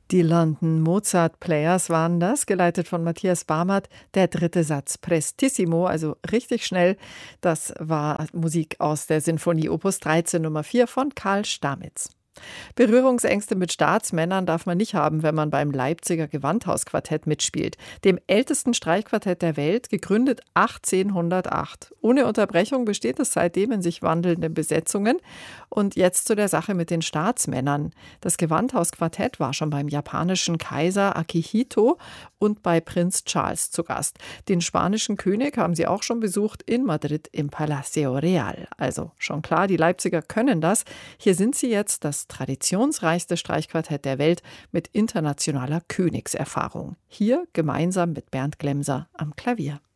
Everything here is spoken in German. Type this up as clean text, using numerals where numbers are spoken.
Die London Mozart Players waren das, geleitet von Matthias Barmert. Der dritte Satz Prestissimo, also richtig schnell. Das war Musik aus der Sinfonie Opus 13 Nummer 4 von Karl Stamitz. Berührungsängste mit Staatsmännern darf man nicht haben, wenn man beim Leipziger Gewandhausquartett mitspielt, dem ältesten Streichquartett der Welt, gegründet 1808. Ohne Unterbrechung besteht es seitdem in sich wandelnden Besetzungen. Und jetzt zu der Sache mit den Staatsmännern. Das Gewandhausquartett war schon beim japanischen Kaiser Akihito und bei Prinz Charles zu Gast. Den spanischen König haben sie auch schon besucht in Madrid im Palacio Real. Also schon klar, die Leipziger können das. Hier sind sie jetzt, das traditionsreichste Streichquartett der Welt mit internationaler Königserfahrung. Hier gemeinsam mit Bernd Glemser am Klavier.